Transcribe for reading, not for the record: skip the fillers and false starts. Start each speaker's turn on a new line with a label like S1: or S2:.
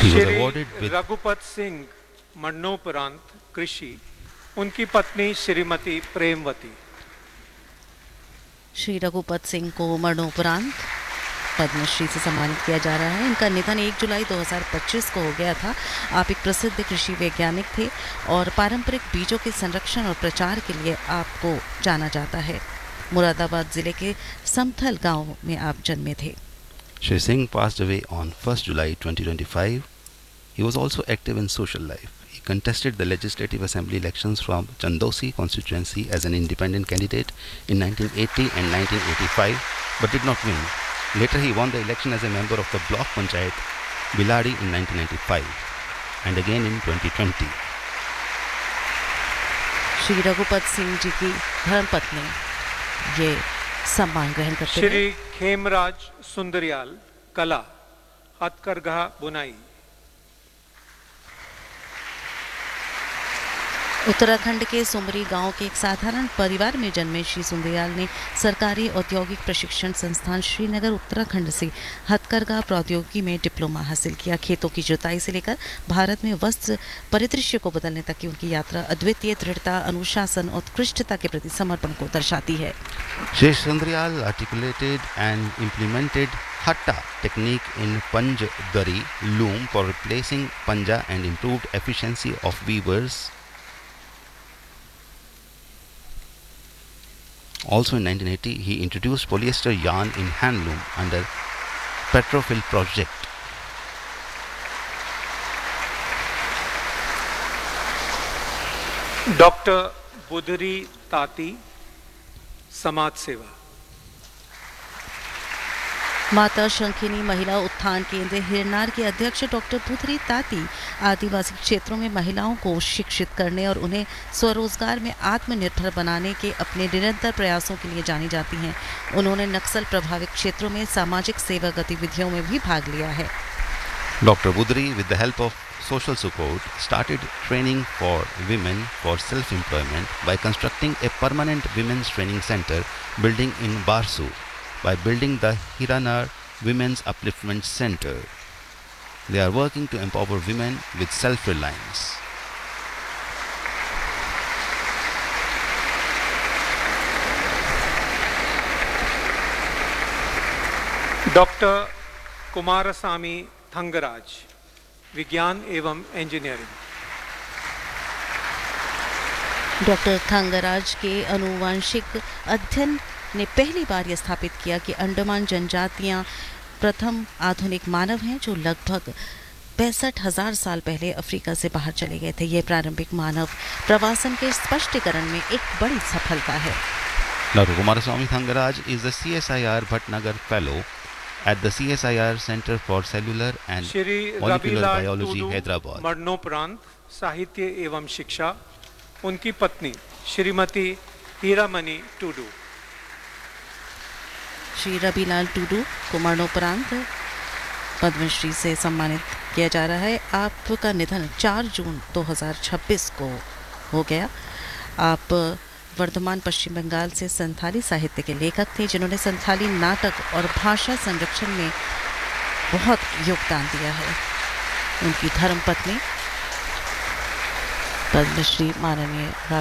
S1: He was
S2: Shri
S1: awarded with
S2: Raghupat Singh मरणोपरांत कृषि, उनकी पत्नी श्रीमती प्रेमवती।
S3: श्री रघुपत सिंह को मरणोपरांत पद्मश्री से सम्मानित किया जा रहा है। इनका निधन 1 जुलाई 2025 को हो गया था। आप एक प्रसिद्ध कृषि वैज्ञानिक थे और पारंपरिक बीजों के संरक्षण और प्रचार के लिए आपको जाना जाता है। मुरादाबाद जिले के समथल गांव में आप जन्मे थे।
S1: Shri Singh passed away on 1st July 2025. He was also active in social life. He contested the Legislative Assembly elections from Chandosi constituency as an independent candidate in 1980 and 1985, but did not win. Later he won the election as a member of the Block Panchayat Biladi in 1995 and again in 2020.
S3: Shri Raghupat Singh ji की धर्मपत्नी ये सम्मान ग्रहण करते हैं।
S2: श्री खेमराज सुंदरियाल, कला, हथकरघा बुनाई।
S3: उत्तराखंड के सुमरी गांव के एक साधारण परिवार में जन्मे श्री सुंदरियाल ने सरकारी औद्योगिक प्रशिक्षण संस्थान श्रीनगर उत्तराखंड से हथकरघा प्रौद्योगिकी में डिप्लोमा हासिल किया। खेतों की जुताई से लेकर भारत में वस्त्र परिदृश्य को बदलने तक की उनकी यात्रा अद्वितीय दृढ़ता, अनुशासन और उत्कृष्टता के प्रति समर्पण को दर्शाती है।
S1: Shri Sundriyal articulated and implemented Hatta technique in Panj Dari loom for replacing Panja and improved efficiency of weavers. Also in 1980, he introduced polyester yarn in handloom under Petrofill project.
S2: Doctor Budhri ताती, समाज सेवा।
S3: माता शंखिनी महिला उत्थान केंद्र हिरनार के अध्यक्ष doctor पुथरी ताती आदिवासी क्षेत्रों में महिलाओं को शिक्षित करने और उन्हें स्वरोजगार में आत्मनिर्भर बनाने के अपने निरंतर प्रयासों के लिए जानी जाती हैं। उन्होंने नक्सल प्रभावित क्षेत्रों में सामाजिक सेवा गतिविधियों में भी भाग लिया है।
S1: Dr. Budri, with the help of social support, started training for women for self-employment by constructing a permanent women's training center building in Barsu, by building the Hiranar Women's Upliftment Center. They are working to empower women with self-reliance.
S2: Doctor Kumaraswamy Thangaraj, विज्ञान एवं engineering.
S3: Doctor Thangaraj के अनुवांशिक अध्ययन ने पहली बार यह स्थापित किया कि अंडमान जनजातियां प्रथम आधुनिक मानव हैं जो लगभग 65,000 साल पहले अफ्रीका से बाहर चले गए थे। यह प्रारंभिक मानव प्रवासन के स्पष्टीकरण में एक बड़ी सफलता है।
S1: Dr. Kumaraswamy Thangaraj is the CSIR Bhatnagar Fellow at the CSIR Center for Cellular and
S2: Shri
S1: Molecular
S2: Ravilal
S1: Biology,
S2: to do,
S1: Hyderabad.
S2: मरणोपरांत साहित्य एवं शिक्षा। उनकी पत्नी श्रीमती हीरामणि टूडू।
S3: श्री रविलाल टूडू को मरणोपरांत पद्मश्री से सम्मानित किया जा रहा है। आपका निधन 4 जून 2026 को हो गया। आप वर्धमान पश्चिम बंगाल से संथाली साहित्य के लेखक थे जिन्होंने संथाली नाटक और भाषा संरक्षण में बहुत योगदान दिया है। उनकी धर्मपत्नी पद्मश्री माननीय